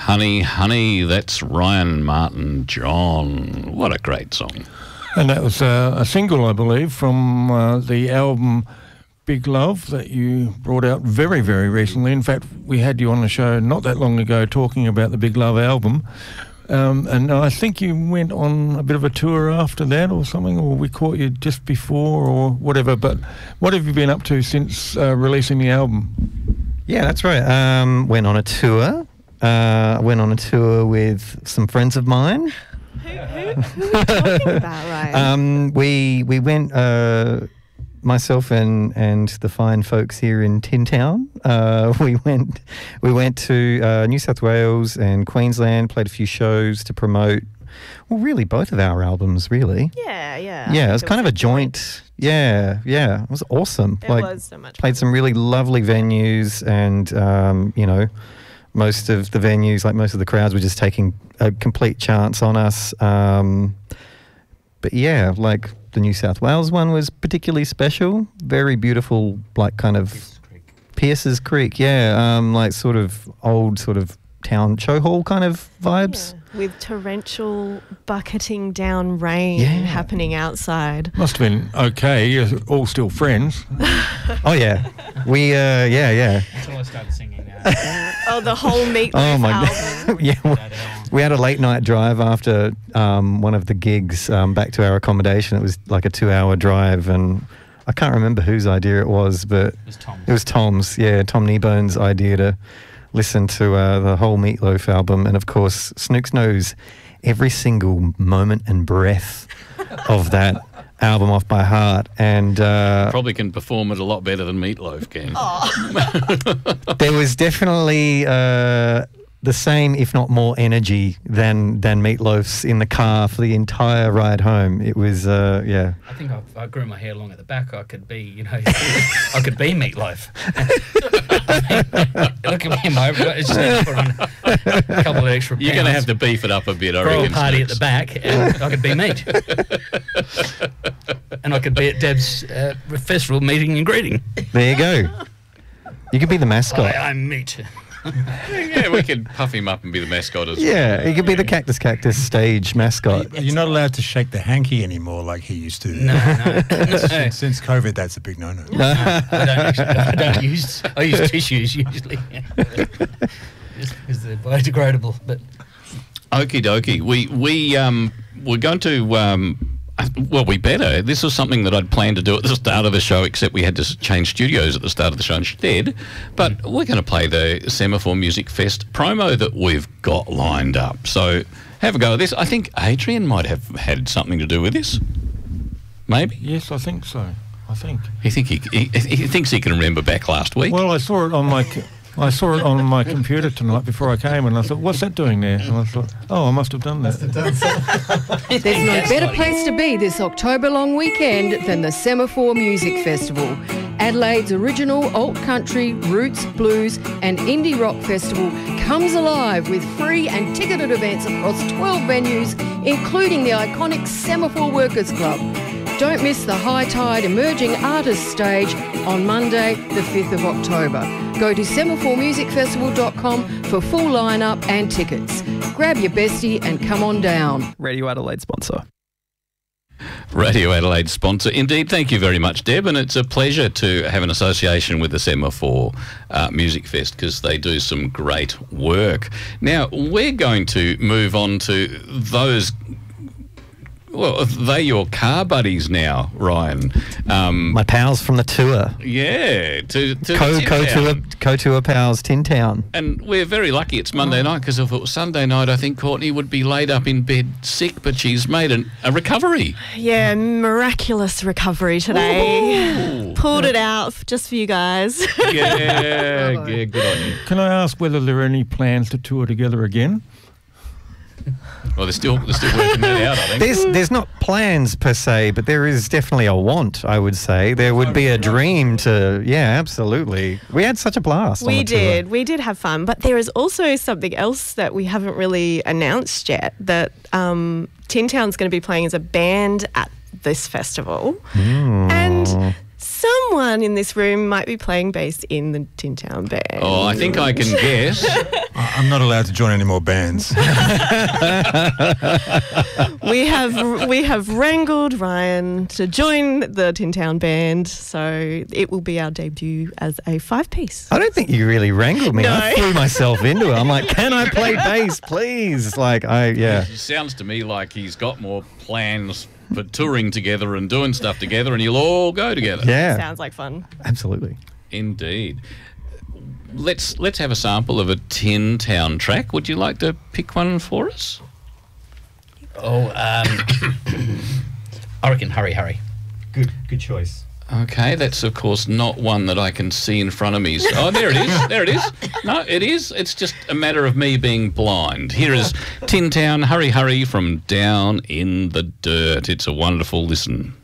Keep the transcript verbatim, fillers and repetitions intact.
Honey, Honey, that's Ryan Martin John. What a great song. And that was uh, a single, I believe, from uh, the album Big Love that you brought out very, very recently. In fact, we had you on the show not that long ago talking about the Big Love album. Um, and I think you went on a bit of a tour after that or something, or we caught you just before or whatever. But what have you been up to since uh, releasing the album? Yeah, that's right. Um, went on a tour. I uh, went on a tour with some friends of mine. Who, who, who are you talking about, Ryan? Um, we we went, uh, myself and, and the fine folks here in Tin Town. Uh, we went we went to uh, New South Wales and Queensland, played a few shows to promote. Well, really, both of our albums, really. Yeah, yeah. Yeah, it was kind of a joint. Yeah, yeah, it was awesome. It like, was so much played fun. some really lovely venues, and um, you know. Most of the venues, like most of the crowds, were just taking a complete chance on us. Um, but yeah, like the New South Wales one was particularly special. Very beautiful, like kind of Pierce's Creek. Pierce's Creek, yeah, um, like sort of old sort of town show hall kind of vibes. Yeah. With torrential bucketing down rain Yeah. happening outside. Must have been okay. You're all still friends. Oh yeah, we uh, yeah yeah. Until I started singing. Uh, Oh, the whole Meatloaf Oh my album. god! Yeah, we, we had a late night drive after um, one of the gigs um, back to our accommodation. It was like a two-hour drive, and I can't remember whose idea it was, but it was Tom. it was Tom's. Yeah, Tom Kneebone's idea to listen to uh, the whole Meatloaf album, and of course, Snooks knows every single moment and breath of that album off by heart, and uh, Probably can perform it a lot better than Meatloaf can. there was definitely uh, the same, if not more, energy than than Meatloaf's in the car for the entire ride home. It was, uh, yeah. I think if I grew my hair long at the back, I could be, you know, I could be Meatloaf. Look at me, mate. I just need to put on a couple of extra pounds. You're going to have to beef it up a bit, I Throw reckon. a party at Snooks. the back, and I could be meat. And I could be at Deb's uh, festival meeting and greeting. There you go. You could be the mascot. I, I'm meat. Yeah, we could puff him up and be the mascot as well. Yeah, you could be the Cactus Cactus stage mascot. You're not allowed to shake the hanky anymore like he used to. No, no. no. Since, since COVID, that's a big no-no. I don't actually. I don't use. I use tissues usually. Just because they're biodegradable. But Okie dokie. We we um we're going to um well we better. This was something that I'd planned to do at the start of the show, except we had to change studios at the start of the show instead. But we're going to play the Semaphore Music Fest promo that we've got lined up. So have a go at this. I think Adrian might have had something to do with this. Maybe. Yes, I think so. I think. He think he, he he thinks he can remember back last week. Well, I saw it on my c- I saw it on my computer tonight before I came, and I thought, what's that doing there? And I thought, oh, I must have done that. There's no better place to be this October long weekend than the Semaphore Music Festival. Adelaide's original alt country, roots, blues and indie rock festival comes alive with free and ticketed events across twelve venues, including the iconic Semaphore Workers Club. Don't miss the High Tide Emerging Artists stage on Monday, the fifth of October. Go to semaphore music festival dot com for full lineup and tickets. Grab your bestie and come on down. Radio Adelaide sponsor. Radio Adelaide sponsor. Indeed, thank you very much, Deb, and it's a pleasure to have an association with the Semaphore uh, Music Fest because they do some great work. Now, we're going to move on to those... Well, they're your car buddies now, Ryan. Um, My pals from the tour. yeah, to, to Co Tin co Town. tour co tour pals Tin Town. And we're very lucky it's Monday night because if it was Sunday night, I think Courtney would be laid up in bed sick, but she's made an, a recovery. Yeah, miraculous recovery today. Ooh. Pulled it out just for you guys. Yeah, yeah, good on you. Can I ask whether there are any plans to tour together again? Well, they're still, they're still working that out, I think. There's there's not plans per se, but there is definitely a want, I would say. There would be a dream to, yeah, absolutely. We had such a blast on We the tour. did. We did have fun. But there is also something else that we haven't really announced yet, that um, Tin Town's going to be playing as a band at this festival. Mm. And someone in this room might be playing bass in the Tin Town Band. Oh, I think I can guess. I- I'm not allowed to join any more bands. we have we have wrangled Ryan to join the Tin Town Band, so it will be our debut as a five-piece. I don't think you really wrangled me. No. I threw myself into it. I'm like, can I play bass, please? Like, I, yeah. It sounds to me like he's got more plans for touring together and doing stuff together, and you'll all go together. Yeah, Sounds like fun. absolutely. Indeed. Let's let's have a sample of a Tin Town track. Would you like to pick one for us? Oh, um, I reckon Hurry, Hurry. Good, good choice. Okay, that's of course not one that I can see in front of me. So, oh, there it is. There it is. No, it is. It's just a matter of me being blind. Here is Tin Town, Hurry Hurry from Down in the Dirt. It's a wonderful listen.